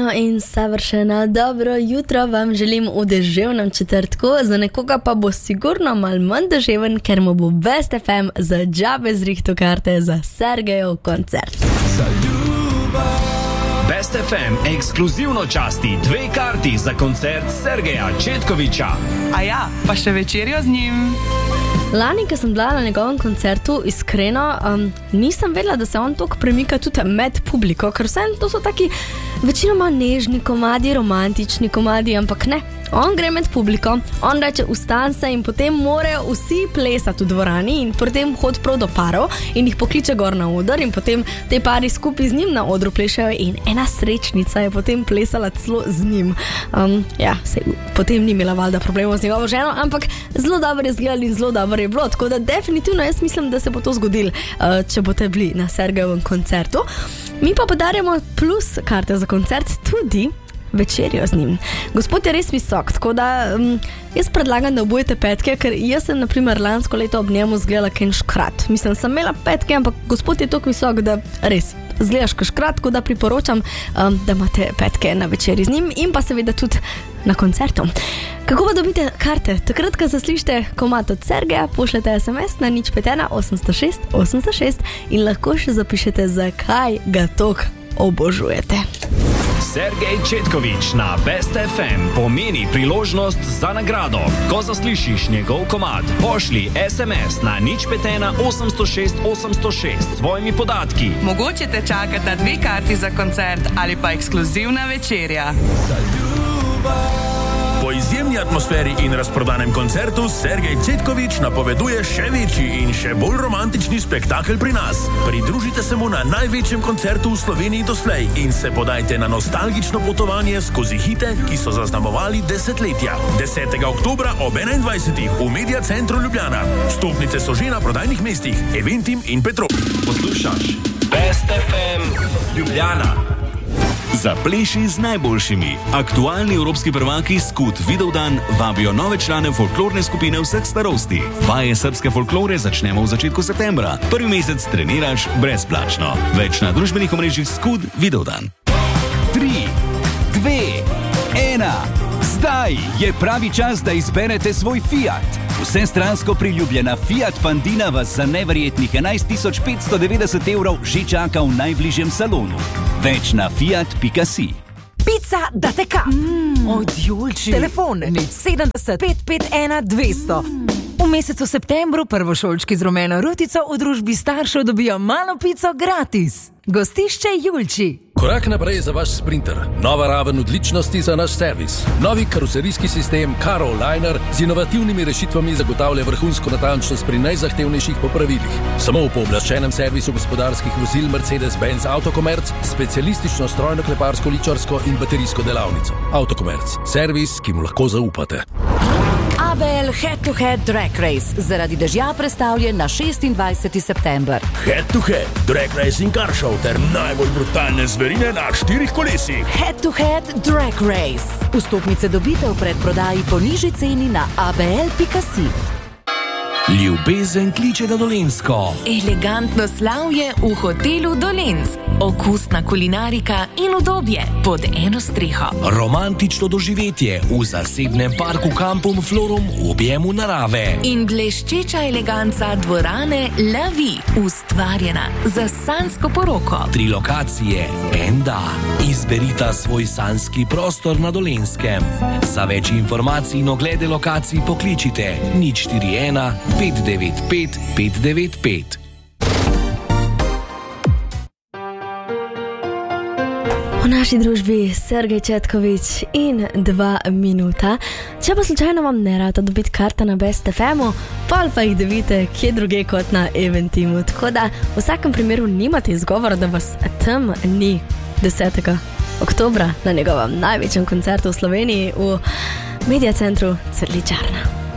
Krasno in savršeno dobro jutro vam želim v deževnem četrtku, za nekoga pa bo sigurno malo manj deževen, ker mu bo Best FM za džabe zrihtal karte za Sergejev koncert. Best FM ekskluzivno časti 2 karti za koncert Sergeja Četkoviča. A ja, pa še večerjo z njim. Lani, ko sem bila na njegovem koncertu, iskreno, nisem vedela, da se on toliko premika tudi med publiko, ker vsem to so taki večinoma nežni komadi, romantični komadi, ampak ne. On gre med publiko, on reče ustan se in potem morajo vsi plesati v dvorani in potem hod prav do parov in jih pokliče gor na oder in potem te pari skupaj z njim na odru plešajo in ena srečnica je potem plesala celo z njim. Potem ni imela valjda problemov z njegovo ženo, ampak zelo dobro je izgledal in zelo dobro je bilo, tako da definitivno jaz mislim, da se bo to zgodilo, če boste bili na Sergejevem koncertu. Mi pa podarjamo plus karte za koncert tudi večerjo z njim. Gospod je res visok, tako da jaz predlagam, da obujete petke, ker jaz sem naprimer lansko leto ob njemu zgledala kaj škrat. Mislim, sem imela petke, ampak gospod je toliko visok, da res zgledaš kaj škrat, tako da priporočam, da imate petke na večerji z njim in pa seveda tudi na koncertu. Kako pa dobite karte? Takrat, ko zaslišite komad od Sergeja, pošljete SMS na 051 806 806 in lahko še zapišete, zakaj ga toliko obožujete. Sergej Četkovič na Best FM pomeni priložnost za nagrado. Ko zaslišiš njegov komad, pošli SMS na 051 806 806 s svojimi podatki. Mogoče te čakata 2 karti za koncert ali pa ekskluzivna večerja. Po izjemni atmosferi in razprodanem koncertu Sergej Četkovič napoveduje še večji in še bolj romantični spektakel pri nas. Pridružite se mu na največjem koncertu v Sloveniji doslej in se podajte na nostalgično potovanje skozi hite, ki so zaznamovali desetletja. 10. oktobra ob 21. v Media Centru Ljubljana. Vstopnice so že na prodajnih mestih Eventim in Petrol. Poslušaš Best FM Ljubljana. Zapleši z najboljšimi. Aktualni evropski prvaki Skud Vidovdan vabijo nove člane folklorne skupine vseh starosti. Vaje srbske folklore začnemo v začetku septembra. Prvi mesec treniraš brezplačno. Več na družbenih omrežjih Skud Vidovdan. 3, 2, 1. Zdaj je pravi čas, da izberete svoj Fiat. Vsestransko priljubljena Fiat Pandina vas za neverjetnih 11.590 evrov že čaka v najbližjem salonu. Več na fiat.si. Pica da teka. Od Julči. Telefon 70 551 200. V mesecu septembru prvošolčki z rumeno rutico v družbi staršev dobijo malo pico gratis. Gostišče Julči. Korak naprej za vaš Sprinter. Nova raven odličnosti za naš servis. Novi karoserijski sistem Caro Liner z inovativnimi rešitvami zagotavlja vrhunsko natančnost pri najzahtevnejših popravilih. Samo v pooblaščenem servisu gospodarskih vozil Mercedes-Benz Autokomerc, specialistično strojno-kleparsko, ličarsko in baterijsko delavnico. Autokomerc. Servis, ki mu lahko zaupate. ABL Head to Head Drag Race zaradi dežja prestavljen na 26. september. Head to Head, Drag Race in Car Show ter najbolj brutalne zverine na 4 kolesih. Head to Head Drag Race. Vstopnice dobite v predprodaji po nižji ceni na abl.si. Ljubezen kliče na Dolenjsko. Elegantno slavje v hotelu Dolenc. Okusna kulinarika in udobje pod eno streho. Romantično doživetje v zasebnem parku Kampum Florum v objemu narave. In bleščeča eleganca dvorane La Vie, ustvarjena za sanjsko poroko. 3 lokacije, en da. Izberita svoj sanjski prostor na Dolenskem. Za več informacij in oglede lokacij pokličite 041 595 595. V naši družbi Sergej Četkovič in 2 minuta. Če pa slučajno vam ne rata dobiti karta na Best FM-u, pa jih dobite kje druge kot na Eventimu. Tako da v vsakem primeru nimate izgovora, da vas tam ni 10. oktobra na njegovem največjem koncertu v Sloveniji v Media Centru Cvetličarna.